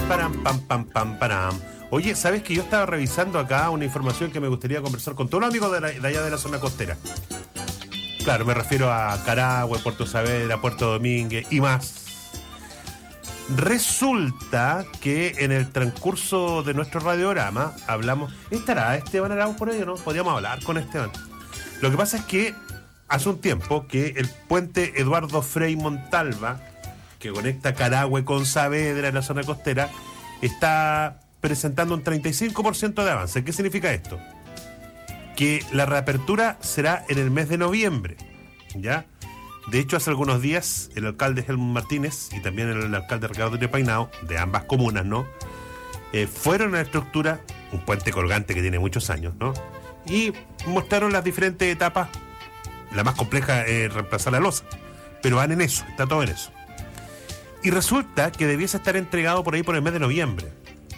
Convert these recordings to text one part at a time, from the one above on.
Param, pam, pam, pam, param. Oye, ¿sabes que yo estaba revisando acá una información que me gustaría conversar con todos los amigos de allá de la zona costera? Claro, me refiero a Carahue, Puerto Saavedra, Puerto Domínguez y más. Resulta que en el transcurso de nuestro radiograma hablamos... ¿Estará Esteban Arauz por ahí o no? Podríamos hablar con Esteban. Lo que pasa es que hace un tiempo que el puente Eduardo Frei Montalva, que conecta Carahue con Saavedra en la zona costera, está presentando un 35% de avance. ¿Qué significa esto? Que la reapertura será en el mes de noviembre, ¿ya? De hecho, hace algunos días el alcalde Helmut Martínez y también el alcalde Ricardo Painao, de ambas comunas, ¿no? Fueron a la estructura, un puente colgante que tiene muchos años, ¿no? Y mostraron las diferentes etapas. La más compleja es reemplazar la losa, pero van en eso, está todo en eso. Y resulta que debiese estar entregado por ahí por el mes de noviembre.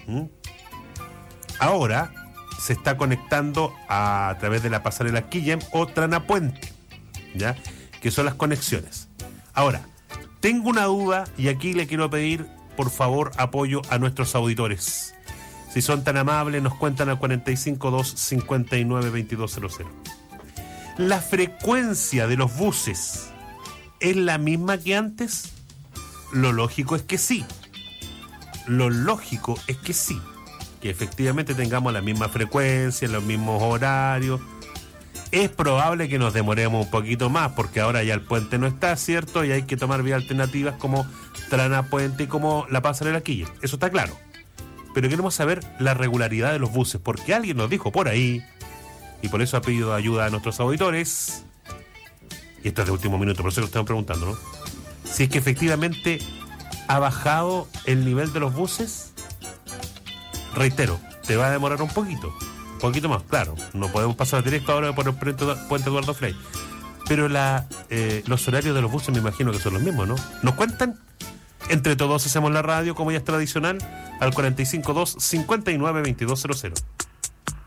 Ahora se está conectando a través de la pasarela Quillem o Tranapuente, ¿ya? Que son las conexiones. Ahora, tengo una duda y aquí le quiero pedir, por favor, apoyo a nuestros auditores. Si son tan amables, nos cuentan al 452-592200. ¿La frecuencia de los buses es la misma que antes? Lo lógico es que sí. Lo lógico es que sí. Que efectivamente tengamos la misma frecuencia, los mismos horarios. Es probable que nos demoremos un poquito más, porque ahora ya el puente no está, ¿cierto? Y hay que tomar vías alternativas como Tranapuente y como la pasarela Quillem. Eso está claro. Pero queremos saber la regularidad de los buses, porque alguien nos dijo por ahí, y por eso ha pedido ayuda a nuestros auditores, y esto es de último minuto, por eso lo estamos preguntando, ¿no? Si es que efectivamente ha bajado el nivel de los buses. Reitero, te va a demorar un poquito más, claro. No podemos pasar directo ahora por el puente Eduardo Frei. Pero los horarios de los buses me imagino que son los mismos, ¿no? ¿Nos cuentan? Entre todos hacemos la radio, como ya es tradicional, al 452-592200.